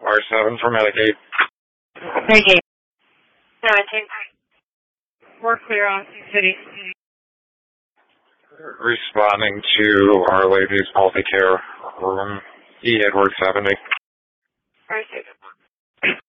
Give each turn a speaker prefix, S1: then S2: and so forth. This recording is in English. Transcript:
S1: R7 for Medicaid.
S2: Medicaid. 17. We're clear on City.
S1: Responding to Our Lady's Multi-Care Room, E. Edward 70.
S2: R6.